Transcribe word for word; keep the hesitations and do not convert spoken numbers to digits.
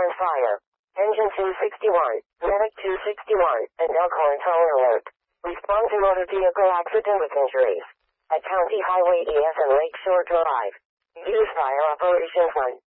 on fire. Engine two sixty-one, Medic two sixty-one, and Elkhorn Tower Alert. Respond to motor vehicle accident with injuries at County Highway E S and Lakeshore Drive. Use Fire Operations one.